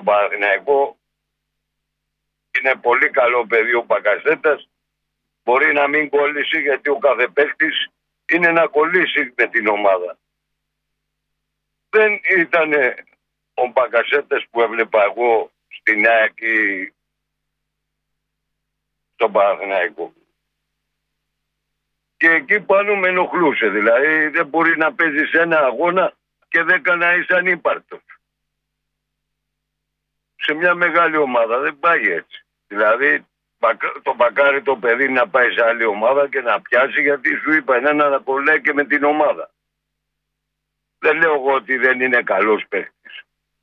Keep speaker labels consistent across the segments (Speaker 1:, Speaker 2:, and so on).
Speaker 1: Παναθηναϊκό. Είναι πολύ καλό παιδί ο Μπακασέτας. Μπορεί να μην κολλήσει, γιατί ο κάθε παίκτης είναι να κολλήσει με την ομάδα. Δεν ήταν ο Μπακασέτας που έβλεπα εγώ στην ΑΕΚ ή στον Παναθηναϊκό. Και εκεί πάνω με ενοχλούσε. Δηλαδή δεν μπορεί να παίζει ένα αγώνα και 10 να είσαι ανύπαρκτος. Σε μια μεγάλη ομάδα δεν πάει έτσι. Δηλαδή το μπακάρι το παιδί να πάει σε άλλη ομάδα και να πιάσει, γιατί σου είπα ένα να κολλάει και με την ομάδα. Δεν λέω εγώ ότι δεν είναι καλός παίκτης.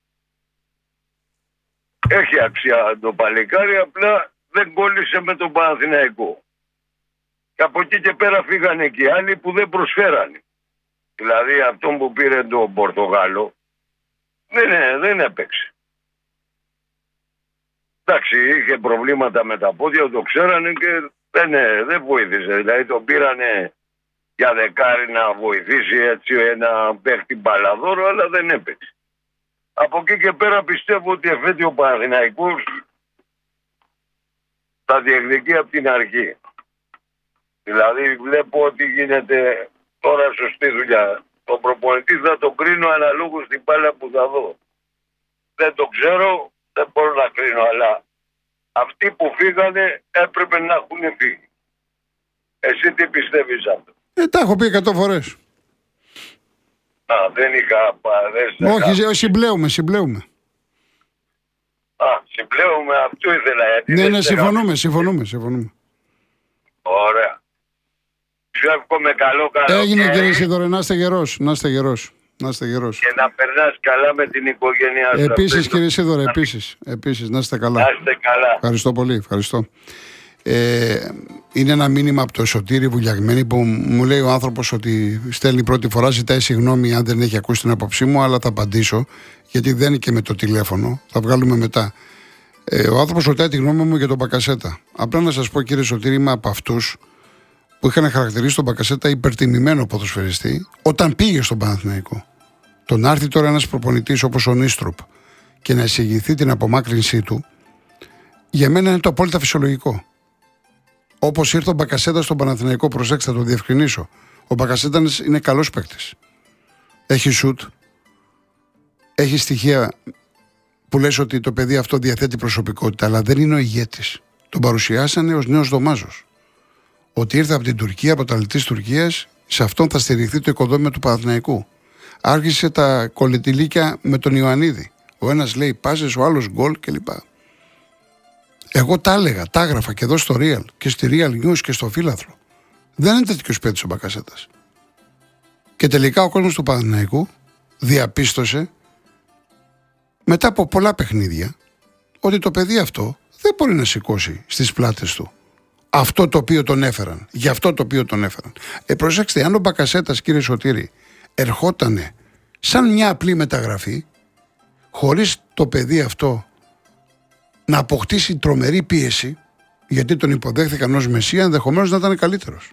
Speaker 1: Έχει αξία το παλικάρι, απλά δεν κόλλησε με τον Παναθηναϊκό. Και από εκεί και πέρα φύγανε και άλλοι που δεν προσφέρανε. Δηλαδή αυτόν που πήρε τον Πορτογάλο δεν έπαιξε. Εντάξει, είχε προβλήματα με τα πόδια, το ξέρανε και δεν βοήθησε. Δηλαδή τον πήρανε για δεκάρι να βοηθήσει έτσι ένα παίχτη μπαλαδόρο, αλλά δεν έπαιξε. Από εκεί και πέρα πιστεύω ότι εφέτει ο Παναθηναϊκός θα διεκδικεί από την αρχή. Δηλαδή βλέπω ότι γίνεται τώρα σωστή δουλειά. Τον προπονητή θα τον κρίνω αναλόγως στην μπάλα που θα δω. Δεν το ξέρω, δεν μπορώ να κρίνω, αλλά αυτοί που φύγανε έπρεπε να έχουν φύγει. Εσύ τι πιστεύεις αυτό?
Speaker 2: Τα έχω πει 100 φορές.
Speaker 1: Δεν είχα παρέσει.
Speaker 2: Όχι, συμπλέουμε.
Speaker 1: Συμπλέουμε, αυτό ήθελα.
Speaker 2: Ναι, συμφωνούμε.
Speaker 1: Ωραία. Σου εύχομαι καλό καλοκαίρι.
Speaker 2: Έγινε, κύριε Σίδωρε, να είστε γερός.
Speaker 1: Και να περνάς καλά με την οικογένειά σου.
Speaker 2: Επίσης, κύριε Σίδωρε, επίσης, να είστε καλά.
Speaker 1: Να είστε καλά.
Speaker 2: Ευχαριστώ πολύ, ευχαριστώ. Είναι ένα μήνυμα από το Σωτήρη Βουλιαγμένη που μου λέει ο άνθρωπος ότι στέλνει πρώτη φορά, ζητάει συγγνώμη αν δεν έχει ακούσει την άποψή μου, αλλά θα απαντήσω, γιατί δεν είναι και με το τηλέφωνο, θα βγάλουμε μετά. Ο άνθρωπος ρωτάει τη γνώμη μου για τον Μπακασέτα. Απλά να σας πω, κύριε Σωτήρη, είμαι από αυτούς που είχαν χαρακτηρίσει τον Μπακασέτα υπερτιμημένο ποδοσφαιριστή όταν πήγε στον Παναθηναϊκό. Το να έρθει τώρα ένας προπονητής όπως ο Νίστροπ και να εισηγηθεί την απομάκρυνσή του, για μένα είναι το απόλυτα φυσιολογικό. Όπως ήρθε ο Μπακασέτα στον Παναθηναϊκό, προσέξτε, θα το διευκρινίσω. Ο Μπακασέτα είναι καλός παίκτης. Έχει σουτ, έχει στοιχεία που λες ότι το παιδί αυτό διαθέτει προσωπικότητα, αλλά δεν είναι ο ηγέτης. Τον παρουσιάσανε ως νέος Δωμάζος. Ότι ήρθε από την Τουρκία, πρωταθλητής Τουρκίας, σε αυτόν θα στηριχθεί το οικοδόμημα του Παναθηναϊκού. Άρχισε τα κολετηλίκια με τον Ιωαννίδη. Ο ένας λέει πάσες, ο άλλος γκολ κλπ. Εγώ τα έλεγα, τα έγραφα και εδώ στο Real και στη Real News και στο Φύλαθρο. Δεν είναι τέτοιος παίκτης ο Μπακασέτας. Και τελικά ο κόσμος του Παναθηναϊκού διαπίστωσε μετά από πολλά παιχνίδια ότι το παιδί αυτό δεν μπορεί να σηκώσει στις πλάτες του αυτό το οποίο τον έφεραν. Για αυτό το οποίο τον έφεραν. Προσέξτε, αν ο Μπακασέτας, κύριε Σωτήρη, ερχότανε σαν μια απλή μεταγραφή, χωρίς το παιδί αυτό να αποκτήσει τρομερή πίεση, γιατί τον υποδέχθηκαν ως Μεσσία, ενδεχομένως να ήταν καλύτερος.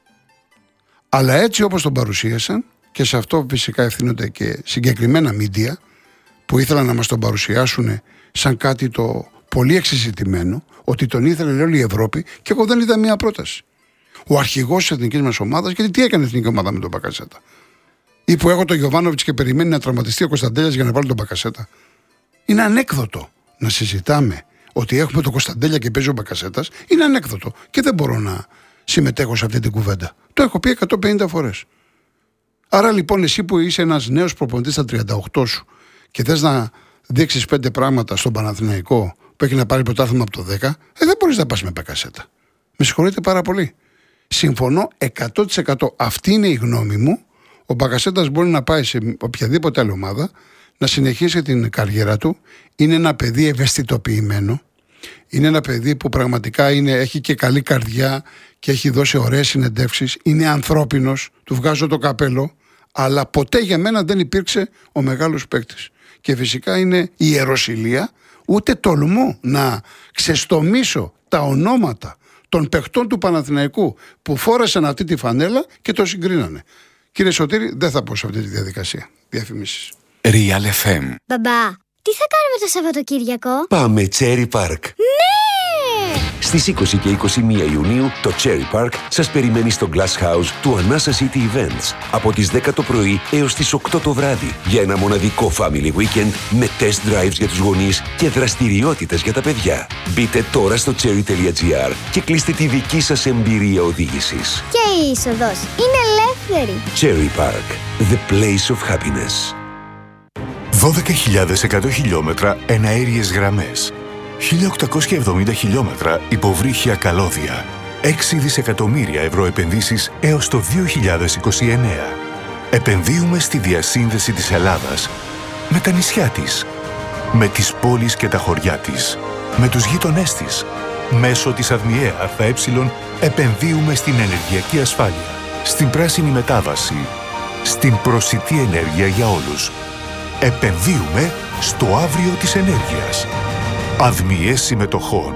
Speaker 2: Αλλά έτσι όπως τον παρουσίασαν, και σε αυτό φυσικά ευθύνονται και συγκεκριμένα μίντια, που ήθελαν να μας τον παρουσιάσουν σαν κάτι το πολύ εξεζητημένο, ότι τον ήθελε όλη η Ευρώπη, και εγώ δεν είδα μία πρόταση. Ο αρχηγός της εθνικής μας ομάδας, γιατί τι έκανε η εθνική ομάδα με τον Μπακασέτα? Ή που έχω τον Γιοβάνοβιτς και περιμένει να τραυματιστεί ο Κωνσταντέλιας για να βάλει τον Μπακασέτα. Είναι ανέκδοτο να συζητάμε ότι έχουμε τον Κωνσταντέλια και παίζει ο Μπακασέτας. Είναι ανέκδοτο και δεν μπορώ να συμμετέχω σε αυτή την κουβέντα. Το έχω πει 150 φορές. Άρα λοιπόν, εσύ που είσαι ένας νέος προπονητής στα 38 σου και θες να δείξεις 5 πράγματα στον Παναθηναϊκό που έχει να πάρει πρωτάθλημα από το 10, δεν μπορείς να πας με Μπακασέτα. Με συγχωρείτε πάρα πολύ. Συμφωνώ 100%. Αυτή είναι η γνώμη μου. Ο Μπακασέτας μπορεί να πάει σε οποιαδήποτε άλλη ομάδα, να συνεχίσει την καριέρα του. Είναι ένα παιδί ευαισθητοποιημένο. Είναι ένα παιδί που πραγματικά έχει και καλή καρδιά και έχει δώσει ωραίες συνεντεύξεις. Είναι ανθρώπινος, του βγάζω το καπέλο, αλλά ποτέ για μένα δεν υπήρξε ο μεγάλος παίκτης. Και φυσικά είναι η ιεροσυλία, ούτε τολμώ να ξεστομίσω τα ονόματα των παιχτών του Παναθηναϊκού που φόρεσαν αυτή τη φανέλα και το συγκρίνανε. Κύριε Σωτήρη, δεν θα πω σε αυτή τη διαδικασία. Διαφημίσεις.
Speaker 3: Real FM.
Speaker 4: Μπαμπά,
Speaker 3: Τι θα κάνουμε το Σαββατοκύριακο?
Speaker 4: Πάμε Cherry Park.
Speaker 3: Ναι!
Speaker 4: Στις 20 και 21 Ιουνίου το Cherry Park σας περιμένει στο Glass House του Anasa City Events από τις 10 το πρωί έως τις 8 το βράδυ για ένα μοναδικό family weekend με test drives για τους γονείς και δραστηριότητες για τα παιδιά. Μπείτε τώρα στο cherry.gr και κλείστε τη δική σας εμπειρία οδήγησης.
Speaker 3: Και η είσοδος είναι ελεύθερη.
Speaker 4: Cherry Park, the place of happiness.
Speaker 5: 12.100 χιλιόμετρα εναέριες γραμμές. 1.870 χιλιόμετρα υποβρύχια καλώδια. 6 δισεκατομμύρια ευρώ επενδύσεις έως το 2029. Επενδύουμε στη διασύνδεση της Ελλάδας με τα νησιά της, με τις πόλεις και τα χωριά της, με τους γείτονές της. Μέσω της ΑΔΜΙΕ ΑΕ επενδύουμε στην ενεργειακή ασφάλεια, στην πράσινη μετάβαση, στην προσιτή ενέργεια για όλους. Επενδύουμε στο αύριο της ενέργειας. ΑΔΜΙΕ συμμετοχών.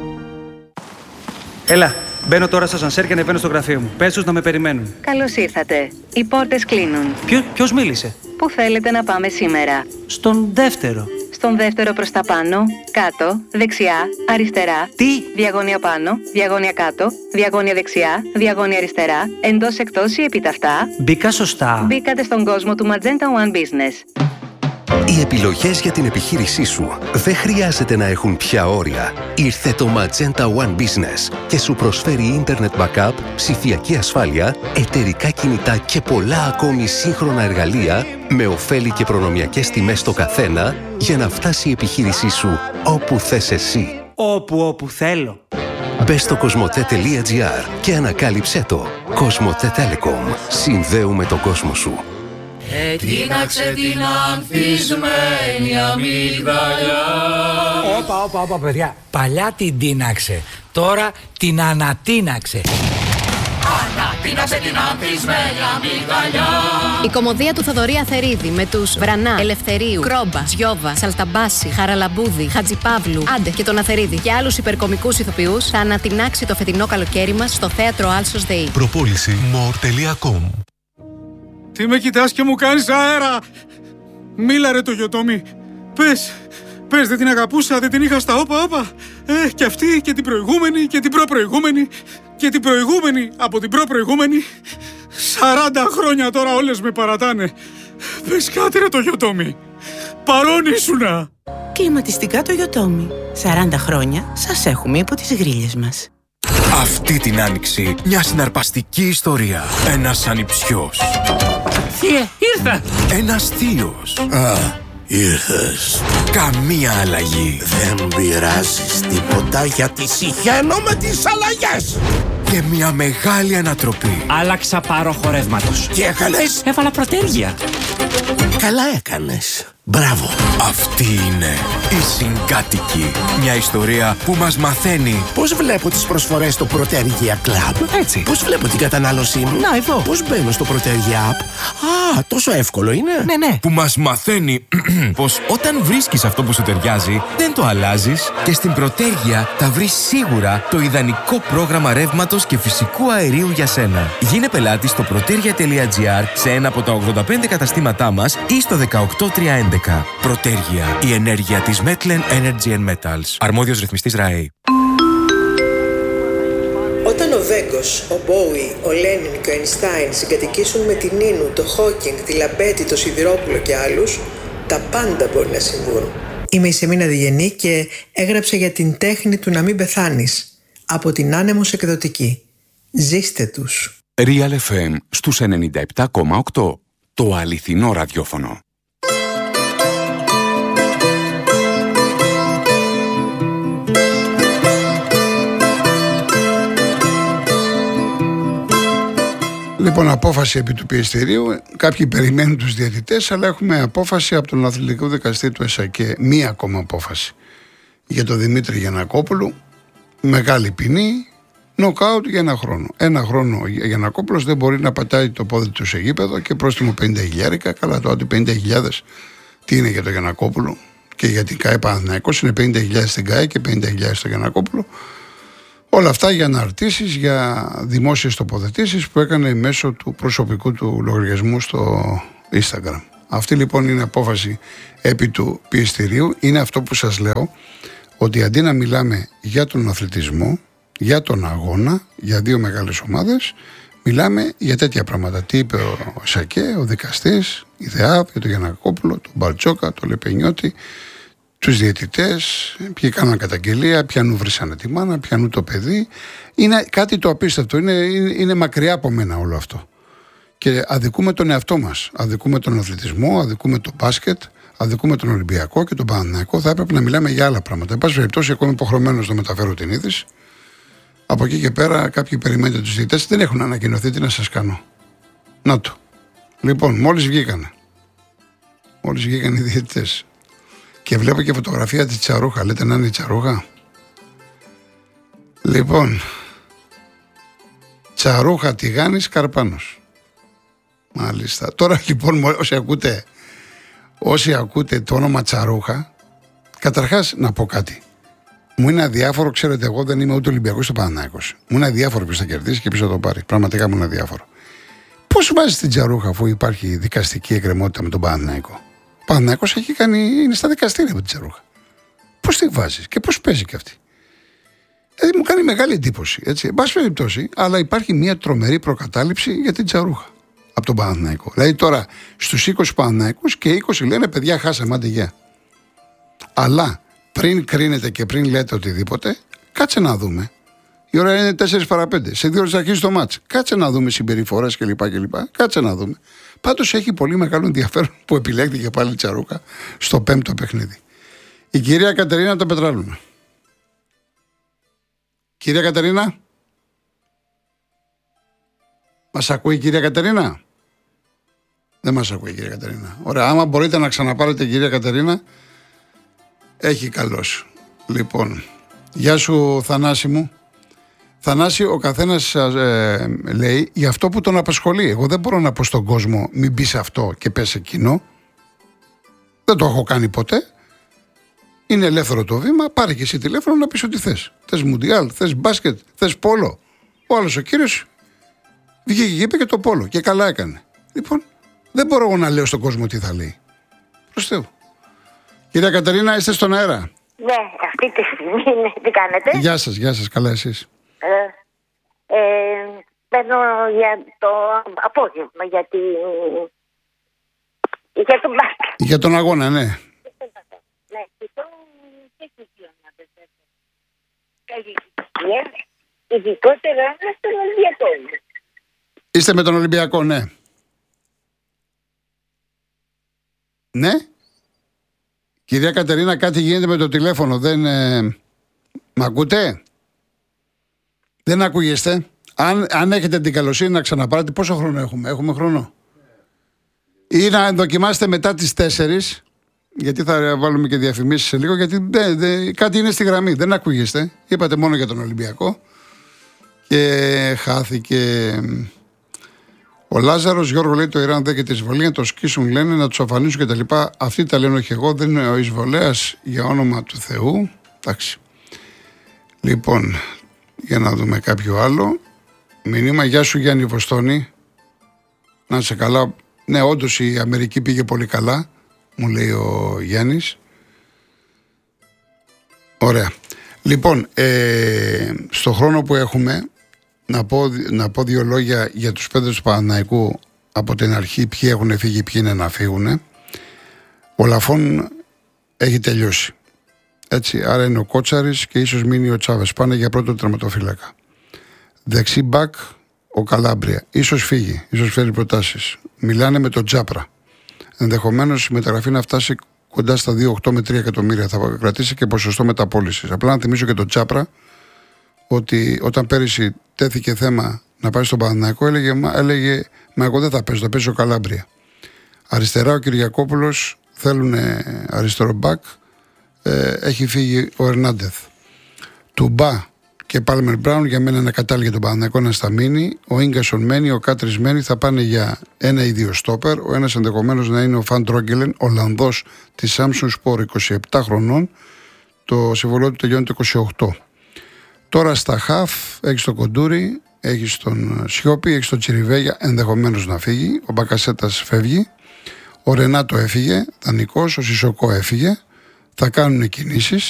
Speaker 6: Έλα, μπαίνω τώρα στο ασανσέρ και ανεβαίνω στο γραφείο μου. Πες τους να με περιμένουν.
Speaker 7: Καλώς ήρθατε. Οι πόρτες κλείνουν.
Speaker 6: Ποιος μίλησε?
Speaker 7: Πού θέλετε να πάμε σήμερα?
Speaker 6: Στον δεύτερο.
Speaker 7: Στον δεύτερο προς τα πάνω, κάτω, δεξιά, αριστερά.
Speaker 6: Τι?
Speaker 7: Διαγώνια πάνω, διαγώνια κάτω, διαγώνια δεξιά, διαγώνια αριστερά, εντός εκτός ή επιταυτά.
Speaker 6: Μπήκα σωστά.
Speaker 7: Μπήκατε στον κόσμο του Magenta One Business.
Speaker 4: Οι επιλογές για την επιχείρησή σου δεν χρειάζεται να έχουν πια όρια. Ήρθε το Magenta One Business και σου προσφέρει Internet Backup, ψηφιακή ασφάλεια, εταιρικά κινητά και πολλά ακόμη σύγχρονα εργαλεία με ωφέλη και προνομιακές τιμές στο καθένα για να φτάσει η επιχείρησή σου όπου θες εσύ.
Speaker 6: Όπου θέλω.
Speaker 4: Μπες στο cosmote.gr και ανακάλυψέ το. Cosmote Telecom. Συνδέουμε τον κόσμο σου.
Speaker 8: Τίναξε την ανθισμένη αμυγδαλιά.
Speaker 9: Όπα, παιδιά. Παλιά την τίναξε. Τώρα την ανατίναξε.
Speaker 8: Ανατίναξε την ανθισμένη αμυγδαλιά.
Speaker 10: Η κωμωδία του Θοδωρή Αθερίδη με τους Βρανά, Ελευθερίου, Κρόμπα, Τζιόβα, Σαλταμπάση, Χαραλαμπούδη, Χατζιπαύλου, Άντε και τον Αθερίδη και άλλους υπερκομικούς ηθοποιούς θα ανατινάξει το φετινό καλοκαίρι μας στο θέατρο Άλσος ΔΕΗ.
Speaker 5: Προπόληση more.com.
Speaker 11: Τι με κοιτάς και μου κάνεις αέρα? Μίλα ρε το Γιωτόμι. Πες, δεν την αγαπούσα, δεν την είχα στα όπα. Και αυτή και την προηγούμενη και την προπροηγούμενη και την προηγούμενη από την προπροηγούμενη. 40 χρόνια τώρα όλες με παρατάνε. Πες κάτι ρε το Γιωτόμι. Παρόν ήσουνα.
Speaker 12: Κλιματιστικά το Γιωτόμι. 40 χρόνια σας έχουμε υπό τις γρίλες μας.
Speaker 13: Αυτή την άνοιξη μια συναρπαστική ιστορία. Ένας ανιψιός.
Speaker 9: Θείε, ήρθα!
Speaker 13: Ένας θείος.
Speaker 14: Ήρθες.
Speaker 13: Καμία αλλαγή.
Speaker 14: Δεν πειράζεις τίποτα γιατί συχαίνω με τις αλλαγές.
Speaker 13: Και μια μεγάλη ανατροπή.
Speaker 9: Άλλαξα πάροχο ρεύματος.
Speaker 14: Τι έκανες?
Speaker 9: Έβαλα προτέρια.
Speaker 14: Καλά έκανες. Μπράβο.
Speaker 13: Αυτή είναι η Συγκάτοικη. Μια ιστορία που μας μαθαίνει
Speaker 14: πώς βλέπω τις προσφορές στο Protergia Club.
Speaker 13: Έτσι.
Speaker 14: Πώς βλέπω την κατανάλωσή μου.
Speaker 9: Να, εδώ.
Speaker 14: Πώς μπαίνω στο Protergia App. Τόσο εύκολο είναι.
Speaker 9: Ναι.
Speaker 13: Που μας μαθαίνει πως όταν βρίσκεις αυτό που σου ταιριάζει, δεν το αλλάζεις και στην Protergia θα βρεις σίγουρα το ιδανικό πρόγραμμα ρεύματος και φυσικού αερίου για σένα. Γίνε πελάτη στο protergia.gr σε ένα από τα 85 καταστήματά μας ή στο 18311. Protergia, η ενέργεια της Metlen Energy and Metals. Αρμόδιος ρυθμιστής ΡΑΕ.
Speaker 15: Όταν ο Βέγκος, ο Μπόουι, ο Λένιν και ο Αϊνστάιν συγκατοικήσουν με την Νίνου, το Χόκινγκ, τη Λαμπέτη, το Σιδηρόπουλο και άλλους, τα πάντα μπορεί να συμβούν. Είμαι η Σεμίνα Διγενή και έγραψα για την τέχνη του να μην πεθάνεις. Από την Άνεμος Εκδοτική. Ζήστε τους.
Speaker 16: Real FM στους 97,8. Το αληθινό ραδιόφωνο.
Speaker 2: Λοιπόν, απόφαση επί του πιεστηρίου. Κάποιοι περιμένουν τους διαιτητές, αλλά έχουμε απόφαση από τον Αθλητικό Δικαστή του ΕΣΑΚΕ. Μία ακόμα απόφαση για τον Δημήτρη Γιαννακόπουλου. Μεγάλη ποινή, νοκάουτ για 1 χρόνο. 1 χρόνο ο Γιαννακόπουλος δεν μπορεί να πατάει το πόδι του σε γήπεδο και πρόστιμο 50.000. Καλά, το ότι 50.000 τι είναι για τον Γιαννακόπουλο και για την ΚΑΕ Παναθηναϊκός είναι 50.000 στην ΚΑΕ και 50.000 στο Γιαννακόπουλο. Όλα αυτά για αναρτήσεις, για δημόσιες τοποθετήσεις που έκανε μέσω του προσωπικού του λογαριασμού στο Instagram. Αυτή λοιπόν είναι απόφαση επί του πιεστηρίου. Είναι αυτό που σας λέω, ότι αντί να μιλάμε για τον αθλητισμό, για τον αγώνα, για δύο μεγάλες ομάδες, μιλάμε για τέτοια πράγματα. Τι είπε ο Σακέ, ο δικαστής, η ΔΕΑΒ, για τον Γιαννακόπουλο, τον Μπαρτζόκα, τον Λεπενιώτη, τους διαιτητές, ποιοι κάναν καταγγελία, ποιανού βρήσανε τη μάνα, ποιανού το παιδί. Είναι κάτι το απίστευτο, είναι μακριά από μένα όλο αυτό. Και αδικούμε τον εαυτό μας, αδικούμε τον αθλητισμό, αδικούμε το μπάσκετ, αδικούμε τον Ολυμπιακό και τον Παναθηναϊκό. Θα έπρεπε να μιλάμε για άλλα πράγματα. Εν πάση περιπτώσει, εγώ είμαι υποχρεωμένος να μεταφέρω την είδηση. Από εκεί και πέρα, κάποιοι περιμένετε τους διαιτητές, δεν έχουν ανακοινωθεί, τι να σας κάνω. Να το. Λοιπόν, μόλις βγήκαν οι διαιτητές. Και βλέπω και φωτογραφία της Τσαρούχα. Λέτε να είναι η Τσαρούχα. Λοιπόν, Τσαρούχα Τηγάνης Καρπάνος. Μάλιστα. Τώρα λοιπόν, όσοι ακούτε το όνομα Τσαρούχα, καταρχάς να πω κάτι. Μου είναι αδιάφορο, ξέρετε, εγώ δεν είμαι ούτε Ολυμπιακός ούτε Παναθηναϊκός. Μου είναι αδιάφορο ποιος θα κερδίσει και ποιος θα το πάρει. Πραγματικά μου είναι αδιάφορο. Πώς βάζεις την Τσαρούχα αφού υπάρχει δικαστική εκκρεμότητα με τον Παναθηναϊκό? Ο Παναθηναϊκός είναι στα δικαστήρια με την Τσαρούχα. Πώς τη βάζεις και πώς παίζει κι αυτή? Δηλαδή μου κάνει μεγάλη εντύπωση. Έτσι. Εν πάση περιπτώσει, αλλά υπάρχει μια τρομερή προκατάληψη για την Τσαρούχα από τον Παναθηναϊκό. Δηλαδή τώρα στους 20 Παναθηναϊκούς και 20 λένε παιδιά, χάσαμε, άντε γεια. Αλλά πριν κρίνετε και πριν λέτε οτιδήποτε, κάτσε να δούμε. Η ώρα είναι 4 παρά 5. Σε 2 ώρες θα αρχίσει το μάτς. Κάτσε να δούμε συμπεριφορές κλπ. Κάτσε να δούμε. Πάντως έχει πολύ μεγάλο ενδιαφέρον που επιλέχθηκε πάλι η Τσαρούχα στο 5ο παιχνίδι. Η κυρία Κατερίνα από τα Πετράλουνα. Κυρία Κατερίνα. Μας ακούει η κυρία Κατερίνα? Δεν μας ακούει η κυρία Κατερίνα. Ωραία, άμα μπορείτε να ξαναπάρετε η κυρία Κατερίνα, έχει καλώς. Λοιπόν, γεια σου Θανάση μου. Θανάση, ο καθένας λέει για αυτό που τον απασχολεί. Εγώ δεν μπορώ να πω στον κόσμο μην μπει σε αυτό και πες εκείνο. Δεν το έχω κάνει ποτέ. Είναι ελεύθερο το βήμα. Πάρε και εσύ τηλέφωνο να πεις ό,τι θες. Θες μουντιάλ, θες μπάσκετ, θες πόλο. Ο άλλος ο κύριος βγήκε και είπε και το πόλο και καλά έκανε. Λοιπόν, δεν μπορώ εγώ να λέω στον κόσμο τι θα λέει. Προς Θεού. Κυρία Κατερίνα, είστε στον αέρα?
Speaker 17: Ναι, αυτή τη στιγμή τι κάνετε?
Speaker 2: Γεια σας, καλά εσείς?
Speaker 17: Παίρνω για το απόγευμα, για τον μπάσκετ.
Speaker 2: Για τον αγώνα, ναι.
Speaker 17: Ναι, και το ειδικότερα στον Ολυμπιακό.
Speaker 2: Είστε με τον Ολυμπιακό, ναι. Ναι. Κυρία Κατερίνα, κάτι γίνεται με το τηλέφωνο. Δεν... Μ' ακούτε? Δεν ακούγεστε? Αν έχετε την καλοσύνη να ξαναπάρετε, πόσο χρόνο έχουμε? Έχουμε χρόνο? Ή να δοκιμάσετε μετά τις 4, γιατί θα βάλουμε και διαφημίσεις σε λίγο, γιατί κάτι είναι στη γραμμή. Δεν ακούγεστε. Είπατε μόνο για τον Ολυμπιακό. Και χάθηκε... Ο Λάζαρος, Γιώργο, λέει το Ιράν δέχεται εισβολή, να το σκίσουν, λένε, να του αφανίσουν κτλ. Αυτοί τα λένε, όχι εγώ, δεν είναι ο εισβολέας, για όνομα του Θεού. Εντάξει. Λοιπόν, για να δούμε κάποιο άλλο. Μηνύμα, γεια σου Γιάννη Βοστόνη. Να είσαι καλά. Ναι, όντως η Αμερική πήγε πολύ καλά, μου λέει ο Γιάννης. Ωραία. Λοιπόν, στο χρόνο που έχουμε, να πω 2 λόγια για τους παίκτες του Παναθηναϊκού από την αρχή, ποιοι έχουν φύγει, ποιοι είναι να φύγουν. Ο Λαφών έχει τελειώσει. Έτσι, άρα είναι ο Κότσαρης και ίσως μείνει ο Τσάβες. Πάνε για πρώτο τερματοφύλακα. Δεξί μπακ ο Καλάμπρια. Ίσως φύγει, ίσως φέρει προτάσεις. Μιλάνε με τον Τζάπρα. Ενδεχομένως η μεταγραφή να φτάσει κοντά στα 2,8 με 3 εκατομμύρια. Θα κρατήσει και ποσοστό μεταπώλησης. Απλά να θυμίσω και τον Τζάπρα ότι όταν πέρυσι τέθηκε θέμα να πάει στον Παναθηναϊκό, έλεγε μα εγώ δεν θα παίζω, θα παίζει ο Καλάμπρια. Αριστερά ο Κυριακόπουλος, θέλουν αριστερό μπακ, έχει φύγει ο Ερνάντεθ. Τουμπά και Πάλμερ Μπράουν για μένα είναι κατάλληλοι για τον Παναθηναϊκό να στα μείνει. Ο Ίγκασον μένει, ο Κάτρις μένει, θα πάνε για 1 ή 2 στόπερ. Ο ένας ενδεχομένως να είναι ο Φαν Τρόγκελεν, Ολλανδός της Σάμσουν Σπορ, 27 χρονών. Το συμβολό του τελειώνει το 28. Τώρα στα χαφ έχει τον Κοντούρη, έχει τον Σιώπη, έχει τον Τσιριβέγια, ενδεχομένως να φύγει. Ο Μπακασέτας φεύγει. Ο Ρενάτο έφυγε, δανεικός, ο Σισοκό έφυγε. Θα κάνουν κινήσεις.